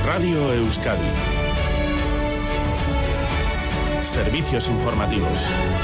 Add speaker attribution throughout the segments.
Speaker 1: Radio Euskadi. Servicios informativos.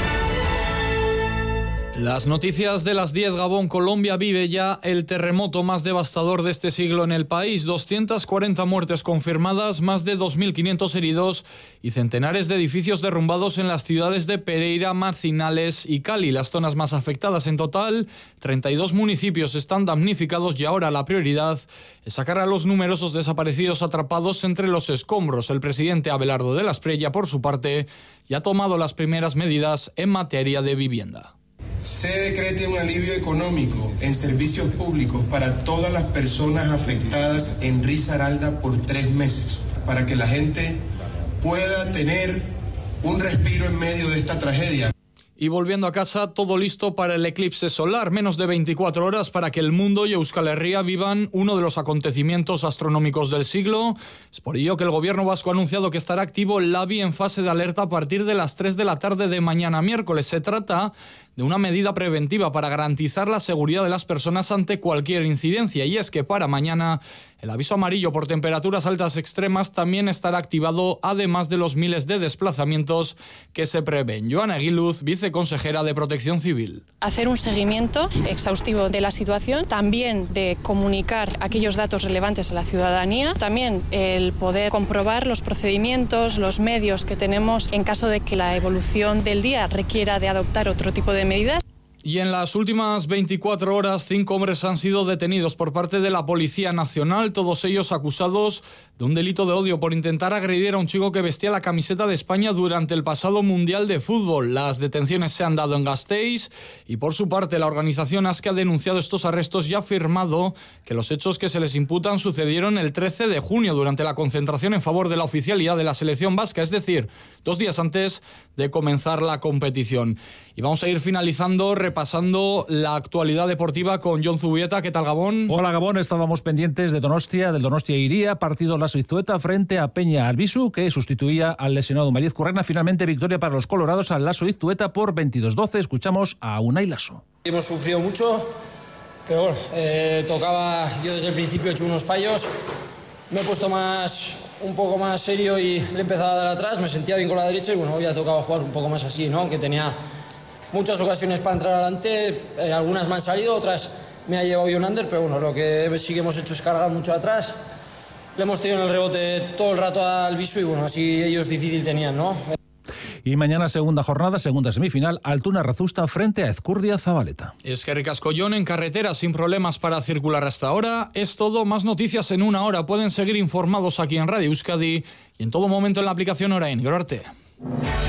Speaker 2: Las noticias de las 10. Gabón. Colombia vive ya el terremoto más devastador de este siglo en el país. 240 muertes confirmadas, más de 2.500 heridos y centenares de edificios derrumbados en las ciudades de Pereira, Manizales y Cali. Las zonas más afectadas en total, 32 municipios están damnificados y ahora la prioridad es sacar a los numerosos desaparecidos atrapados entre los escombros. El presidente Abelardo de la Espriella, por su parte, ya ha tomado las primeras medidas en materia de vivienda.
Speaker 3: Se decrete un alivio económico en servicios públicos para todas las personas afectadas en Risaralda por 3 meses, para que la gente pueda tener un respiro en medio de esta tragedia.
Speaker 2: Y volviendo a casa, todo listo para el eclipse solar. Menos de 24 horas para que el mundo y Euskal Herria vivan uno de los acontecimientos astronómicos del siglo. Es por ello que el gobierno vasco ha anunciado que estará activo el LABI en fase de alerta a partir de las 3 de la tarde de mañana miércoles. Se trata de una medida preventiva para garantizar la seguridad de las personas ante cualquier incidencia. Y es que para mañana el aviso amarillo por temperaturas altas extremas también estará activado, además de los miles de desplazamientos que se prevén. Joana Aguiluz, viceconsejera de Protección Civil.
Speaker 4: Hacer un seguimiento exhaustivo de la situación, también de comunicar aquellos datos relevantes a la ciudadanía, también el poder comprobar los procedimientos, los medios que tenemos en caso de que la evolución del día requiera de adoptar otro tipo de medidas.
Speaker 2: Y en las últimas 24 horas, 5 hombres han sido detenidos por parte de la Policía Nacional, todos ellos acusados de un delito de odio por intentar agredir a un chico que vestía la camiseta de España durante el pasado Mundial de Fútbol. Las detenciones se han dado en Gasteiz y, por su parte, la organización ASKE ha denunciado estos arrestos y ha afirmado que los hechos que se les imputan sucedieron el 13 de junio durante la concentración en favor de la oficialidad de la selección vasca, es decir, 2 días antes de comenzar la competición. Y vamos a ir finalizando, repasando la actualidad deportiva con Jon Zubieta. ¿Qué tal, Gabón?
Speaker 5: Hola, Gabón. Estábamos pendientes de Donostia, del Donostia Iría, partido Laso Izueta frente a Peña Albisu, que sustituía al lesionado Mariez Currena. Finalmente, victoria para los colorados al Laso Izueta por 22-12. Escuchamos a Unai Laso.
Speaker 6: Hemos sufrido mucho, pero bueno, tocaba. Yo desde el principio he hecho unos fallos. Me he puesto un poco más serio y le he empezado a dar atrás. Me sentía bien con la derecha y bueno, hoy ha tocado jugar un poco más así, ¿no? Aunque tenía muchas ocasiones para entrar adelante, algunas me han salido, otras me ha llevado Jonander, pero bueno, lo que sí que hemos hecho es cargar mucho atrás. Le hemos tenido en el rebote todo el rato al Bisu y bueno, así ellos difícil tenían, ¿no?
Speaker 5: Y mañana segunda jornada, segunda semifinal, Altuna Razusta frente a Ezcurdia Zabaleta.
Speaker 2: Eskerrik asko, Jon. En carretera sin problemas para circular hasta ahora. Es todo, más noticias en 1 hora. Pueden seguir informados aquí en Radio Euskadi y en todo momento en la aplicación Orain. Gero arte.